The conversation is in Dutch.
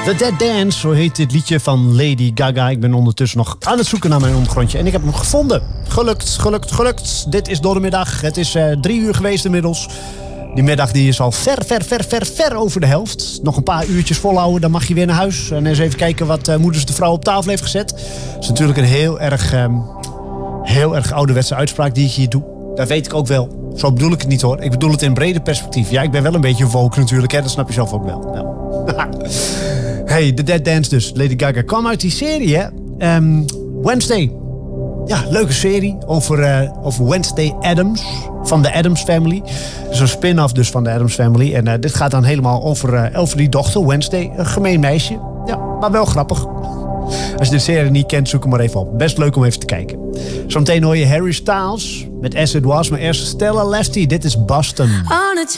The Dead Dance, zo heet dit liedje van Lady Gaga. Ik ben ondertussen nog aan het zoeken naar mijn ondergrondje. En ik heb hem gevonden. Gelukt. Dit is door de middag. Het is 3 uur geweest inmiddels. Die middag die is al ver over de helft. Nog een paar uurtjes volhouden, dan mag je weer naar huis. En eens even kijken wat moeders de vrouw op tafel heeft gezet. Dat is natuurlijk een heel erg ouderwetse uitspraak die ik hier doe. Dat weet ik ook wel. Zo bedoel ik het niet hoor. Ik bedoel het in brede perspectief. Ja, ik ben wel een beetje woke natuurlijk. Hè? Dat snap je zelf ook wel. Ja. Hey, The Dead Dance dus. Lady Gaga kwam uit die serie, hè? Wednesday. Ja, leuke serie over Wednesday Addams. Van de Addams Family. Dus een spin-off dus van de Addams Family. En dit gaat dan helemaal over Elfie dochter, Wednesday. Een gemeen meisje. Ja, maar wel grappig. Als je de serie niet kent, zoek hem maar even op. Best leuk om even te kijken. Zometeen hoor je Harry Styles met As It Was. Maar eerst Stella Lefty. Dit is Boston.